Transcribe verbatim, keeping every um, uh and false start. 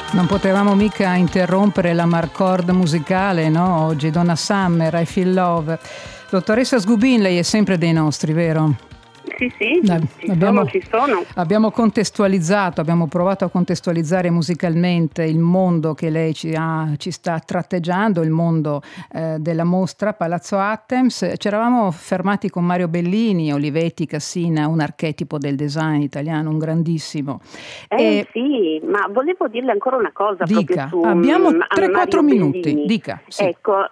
Non potevamo mica interrompere la Marcord musicale, no? Oggi Donna Summer, I Feel Love. Dottoressa Sgubin, lei è sempre dei nostri, vero? Sì, sì, Eh, ci abbiamo, sono, ci sono. Abbiamo contestualizzato, abbiamo provato a contestualizzare musicalmente il mondo che lei ci, ha, ci sta tratteggiando, il mondo eh, della mostra Palazzo Attems. Ci eravamo fermati con Mario Bellini, Olivetti, Cassina, un archetipo del design italiano, un grandissimo. Eh e, sì, ma volevo dirle ancora una cosa dica, proprio su abbiamo um, tre quattro Mario minuti, Bellini. dica. Sì. Ecco,